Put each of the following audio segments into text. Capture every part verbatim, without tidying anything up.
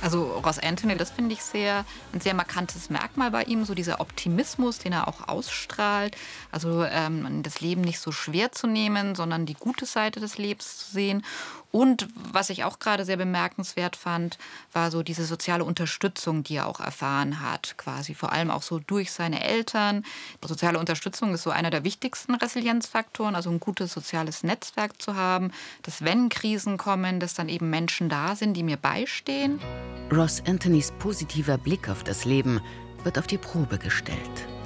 Also Ross Anthony, das finde ich sehr ein sehr markantes Merkmal bei ihm, so dieser Optimismus, den er auch ausstrahlt. Also ähm, das Leben nicht so schwer zu nehmen, sondern die gute Seite des Lebens zu sehen. Und was ich auch gerade sehr bemerkenswert fand, war so diese soziale Unterstützung, die er auch erfahren hat, quasi vor allem auch so durch seine Eltern. Soziale Unterstützung ist so einer der wichtigsten Resilienzfaktoren, also ein gutes soziales Netzwerk zu haben, dass wenn Krisen kommen, dass dann eben Menschen da sind, die mir beistehen. Ross Anthonys positiver Blick auf das Leben wird auf die Probe gestellt.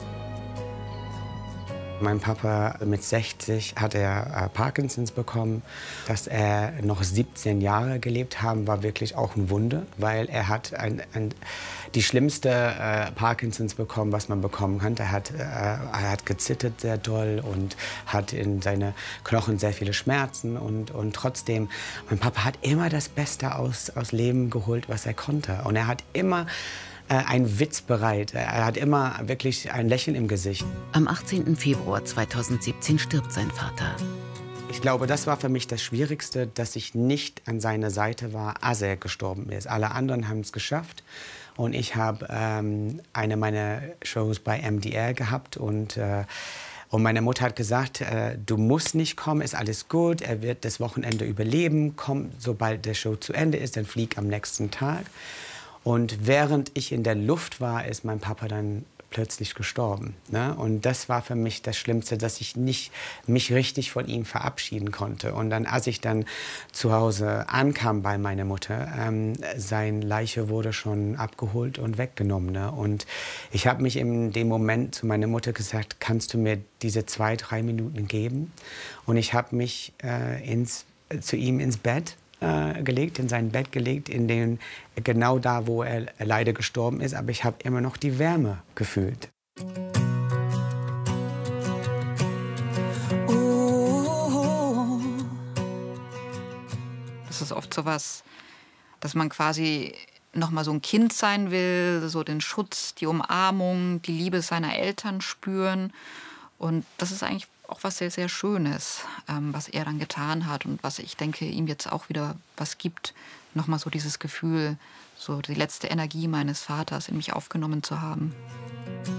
Mein Papa mit sechzig hat er äh, Parkinsons bekommen. Dass er noch siebzehn Jahre gelebt haben, war wirklich auch ein Wunder, weil er hat ein, ein, die schlimmste äh, Parkinsons bekommen, was man bekommen kann. Er hat, äh, er hat gezittert sehr doll und hat in seine Knochen sehr viele Schmerzen. Und, und trotzdem, mein Papa hat immer das Beste aus, aus Leben geholt, was er konnte. Und er hat immer ein Witz bereit. Er hat immer wirklich ein Lächeln im Gesicht. Am achtzehnten Februar zweitausendsiebzehn stirbt sein Vater. Ich glaube, das war für mich das Schwierigste, dass ich nicht an seiner Seite war, als er gestorben ist. Alle anderen haben es geschafft. Und ich habe ähm, eine meiner Shows bei M D R gehabt. Und, äh, und meine Mutter hat gesagt, äh, du musst nicht kommen, ist alles gut. Er wird das Wochenende überleben. Komm, sobald der Show zu Ende ist, dann flieg am nächsten Tag. Und während ich in der Luft war, ist mein Papa dann plötzlich gestorben. Ne? Und das war für mich das Schlimmste, dass ich nicht mich richtig von ihm verabschieden konnte. Und dann, als ich dann zu Hause ankam bei meiner Mutter, ähm, sein Leiche wurde schon abgeholt und weggenommen. Ne? Und ich habe mich in dem Moment zu meiner Mutter gesagt, kannst du mir diese zwei, drei Minuten geben? Und ich habe mich äh, ins, zu ihm ins Bett gelegt, in sein Bett gelegt, in den, genau da, wo er leider gestorben ist. Aber ich habe immer noch die Wärme gefühlt. Das ist oft so was, dass man quasi noch mal so ein Kind sein will, so den Schutz, die Umarmung, die Liebe seiner Eltern spüren. Und das ist eigentlich auch was sehr, sehr Schönes, ähm, was er dann getan hat und was ich denke, ihm jetzt auch wieder was gibt. Nochmal so dieses Gefühl, so die letzte Energie meines Vaters in mich aufgenommen zu haben.